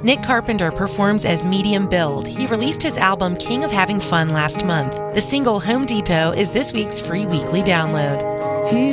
Nick Carpenter performs as medium build. He released his album King of Having Fun last month. The single Home Depot is this week's free weekly download.